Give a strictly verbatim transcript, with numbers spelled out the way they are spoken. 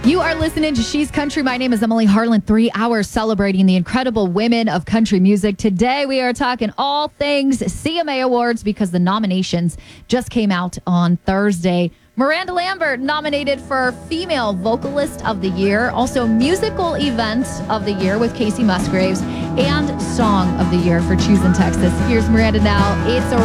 You are listening to She's Country. My name is Emily Harlan. Three hours celebrating the incredible women of country music. Today, we are talking all things C M A Awards because the nominations just came out on Thursday. Miranda Lambert nominated for Female Vocalist of the Year, also Musical Event of the Year with Casey Musgraves, and Song of the Year for Choosing Texas. Here's Miranda now. It's a